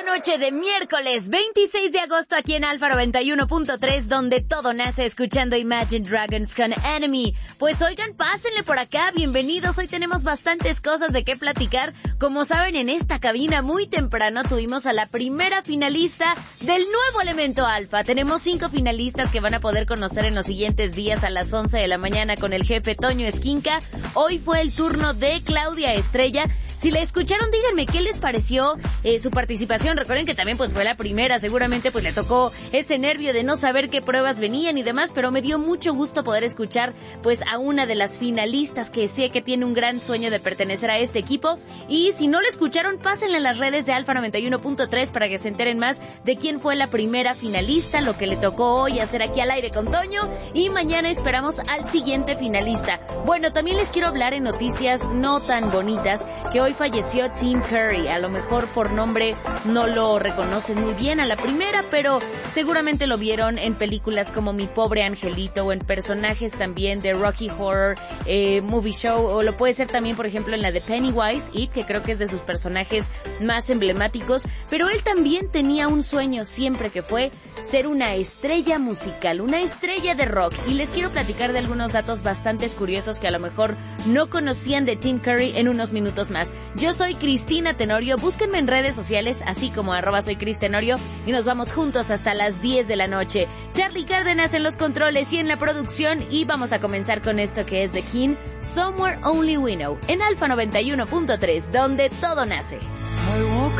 noche de miércoles 26 de agosto aquí en Alfa 91.3, donde todo nace escuchando Imagine Dragons con Enemy. Pues oigan, pásenle por acá, bienvenidos. Hoy tenemos bastantes cosas de qué platicar. Como saben, en esta cabina muy temprano tuvimos a la primera finalista del nuevo Elemento Alfa. Tenemos 5 finalistas que van a poder conocer en los siguientes días a las 11 de la mañana con el jefe Toño Esquinca. Hoy fue el turno de Claudia Estrella. Si la escucharon, díganme qué les pareció su participación. Recuerden que también pues fue la primera, seguramente pues le tocó ese nervio de no saber qué pruebas venían y demás, pero me dio mucho gusto poder escuchar pues a una de las finalistas que sé que tiene un gran sueño de pertenecer a este equipo. Y si no lo escucharon, pásenle en las redes de Alfa 91.3 para que se enteren más de quién fue la primera finalista, lo que le tocó hoy hacer aquí al aire con Toño, y mañana esperamos al siguiente finalista. Bueno, también les quiero hablar en noticias no tan bonitas, que hoy falleció Tim Curry. A lo mejor por nombre no lo reconocen muy bien a la primera, pero seguramente lo vieron en películas como Mi Pobre Angelito o en personajes también de Rocky Horror Movie Show, o lo puede ser también por ejemplo en la de Pennywise, y que creo que es de sus personajes más emblemáticos. Pero él también tenía un sueño siempre, que fue ser una estrella musical, una estrella de rock, y les quiero platicar de algunos datos bastante curiosos que a lo mejor no conocían de Tim Curry en unos minutos más. Yo soy Cristina Tenorio, búsquenme en redes sociales, así como @soycristenorio, y nos vamos juntos hasta las 10 de la noche. Charlie Cárdenas en los controles y en la producción, y vamos a comenzar con esto que es The King, Somewhere Only We Know, en Alfa 91.3, donde todo nace.